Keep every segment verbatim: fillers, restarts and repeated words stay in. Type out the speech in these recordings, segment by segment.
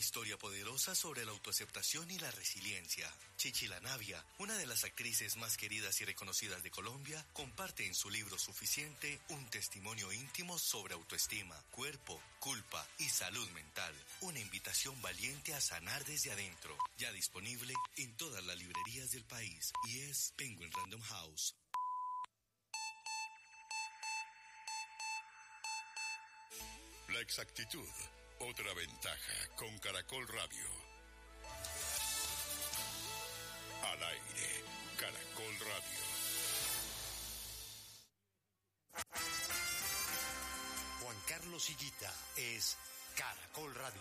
historia poderosa sobre la autoaceptación y la resiliencia. Chichi La Navia, una de las actrices más queridas y reconocidas de Colombia, comparte en su libro Suficiente un testimonio íntimo sobre autoestima, cuerpo, culpa y salud mental. Una invitación valiente a sanar desde adentro. Ya disponible en todas las librerías del país y es Penguin Random House. La exactitud, otra ventaja con Caracol Radio. Al aire, Caracol Radio. Juan Carlos Higuita es Caracol Radio.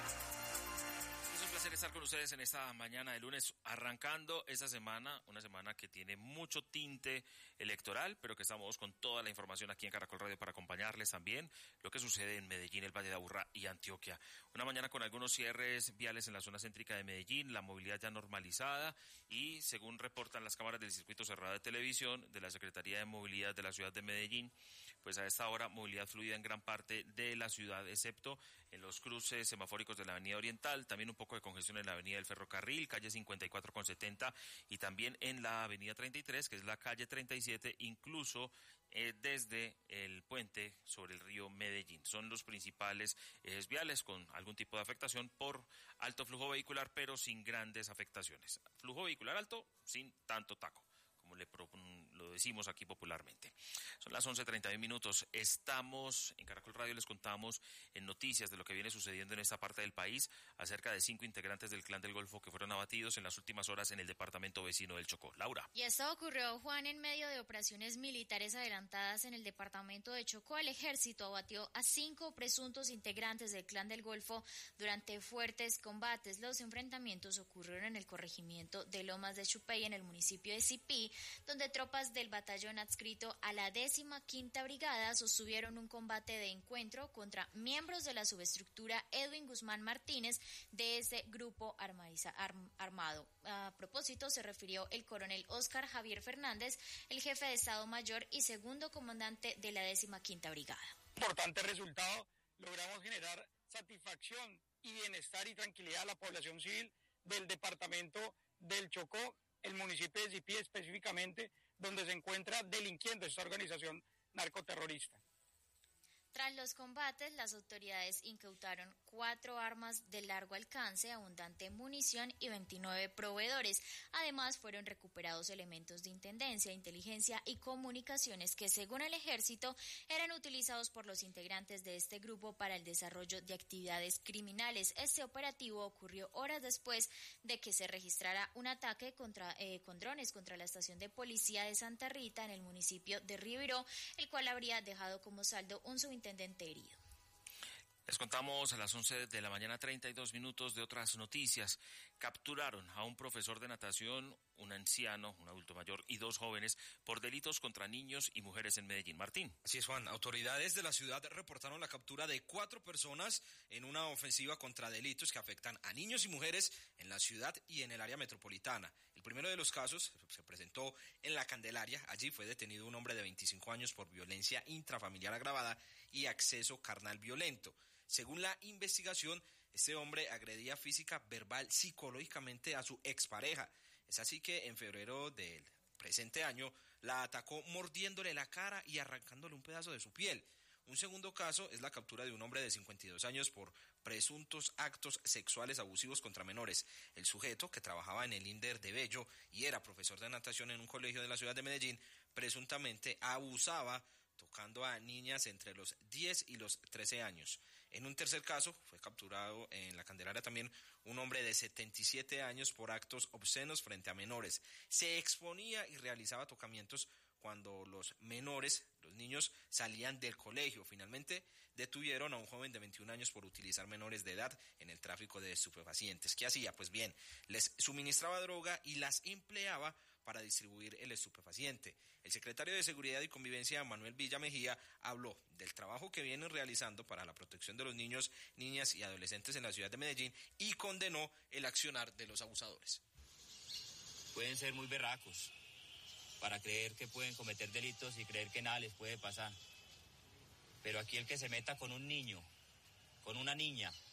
Es un placer estar con ustedes en esta mañana de lunes, arrancando esta semana, una semana que tiene mucho tinte electoral, pero que estamos con toda la información aquí en Caracol Radio para acompañarles también lo que sucede en Medellín, el Valle de Aburrá y Antioquia. Una mañana con algunos cierres viales en la zona céntrica de Medellín, la movilidad ya normalizada y, según reportan las cámaras del circuito cerrado de televisión de la Secretaría de Movilidad de la ciudad de Medellín, pues a esta hora movilidad fluida en gran parte de la ciudad, excepto en los cruces semafóricos de la Avenida Oriental, también un poco de congestión en la Avenida del Ferrocarril, calle cincuenta y cuatro con setenta, y también en la Avenida treinta y tres, que es la calle treinta y siete, incluso eh, desde el puente sobre el río Medellín. Son los principales ejes viales con algún tipo de afectación por alto flujo vehicular, pero sin grandes afectaciones. Flujo vehicular alto, sin tanto taco, como le pro, lo decimos aquí popularmente. Son las once treinta y uno minutos. Estamos en Caracol Radio, les contamos en noticias de lo que viene sucediendo en esta parte del país acerca de cinco integrantes del Clan del Golfo que fueron abatidos en las últimas horas en el departamento vecino del Chocó. Laura. Y esto ocurrió, Juan, en medio de operaciones militares adelantadas en el departamento de Chocó. El ejército abatió a cinco presuntos integrantes del Clan del Golfo durante fuertes combates. Los enfrentamientos ocurrieron en el corregimiento de Lomas de Chupey, en el municipio de Sipí, donde tropas del batallón adscrito a la décima quinta brigada sostuvieron un combate de encuentro contra miembros de la subestructura Edwin Guzmán Martínez de ese grupo armadiza, arm, armado. A propósito, se refirió el coronel Óscar Javier Fernández, el jefe de Estado Mayor y segundo comandante de la décima quinta brigada. Importante resultado, logramos generar satisfacción y bienestar y tranquilidad a la población civil del departamento del Chocó, el municipio de Sipí específicamente, donde se encuentra delinquiendo esta organización narcoterrorista. Tras los combates, las autoridades incautaron cuatro armas de largo alcance, abundante munición y veintinueve proveedores. Además, fueron recuperados elementos de intendencia, inteligencia y comunicaciones que, según el ejército, eran utilizados por los integrantes de este grupo para el desarrollo de actividades criminales. Este operativo ocurrió horas después de que se registrara un ataque contra, eh, con drones contra la estación de policía de Santa Rita en el municipio de Ribiró, el cual habría dejado como saldo un subintendente herido. Les contamos a las once de la mañana, treinta y dos minutos de otras noticias. Capturaron a un profesor de natación, un anciano, un adulto mayor y dos jóvenes por delitos contra niños y mujeres en Medellín. Martín. Así es, Juan. Autoridades de la ciudad reportaron la captura de cuatro personas en una ofensiva contra delitos que afectan a niños y mujeres en la ciudad y en el área metropolitana. El primero de los casos se presentó en La Candelaria. Allí fue detenido un hombre de veinticinco años por violencia intrafamiliar agravada y acceso carnal violento. Según la investigación, este hombre agredía física, verbal, psicológicamente a su expareja. Es así que en febrero del presente año la atacó mordiéndole la cara y arrancándole un pedazo de su piel. Un segundo caso es la captura de un hombre de cincuenta y dos años por presuntos actos sexuales abusivos contra menores. El sujeto, que trabajaba en el INDER de Bello y era profesor de natación en un colegio de la ciudad de Medellín, presuntamente abusaba tocando a niñas entre los diez y los trece años. En un tercer caso, fue capturado en La Candelaria también un hombre de setenta y siete años por actos obscenos frente a menores. Se exponía y realizaba tocamientos cuando los menores, los niños, salían del colegio. Finalmente detuvieron a un joven de veintiún años por utilizar menores de edad en el tráfico de estupefacientes. ¿Qué hacía? Pues bien, les suministraba droga y las empleaba para distribuir el estupefaciente. El secretario de Seguridad y Convivencia, Manuel Villa Mejía, habló del trabajo que vienen realizando para la protección de los niños, niñas y adolescentes en la ciudad de Medellín y condenó el accionar de los abusadores. Pueden ser muy berracos para creer que pueden cometer delitos y creer que nada les puede pasar. Pero aquí el que se meta con un niño, con una niña,